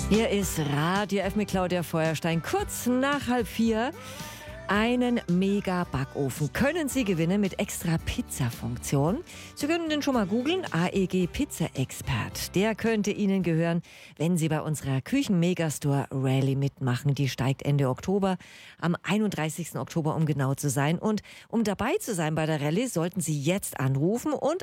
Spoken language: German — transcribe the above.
Hier ist Radio F mit Claudia Feuerstein. Kurz nach 3:30. Einen Mega-Backofen können Sie gewinnen mit extra Pizza-Funktion. Sie können den schon mal googeln, AEG Pizza Expert. Der könnte Ihnen gehören, wenn Sie bei unserer Küchen-Megastore Rally mitmachen. Die steigt Ende Oktober, am 31. Oktober, um genau zu sein. Und um dabei zu sein bei der Rallye, sollten Sie jetzt anrufen und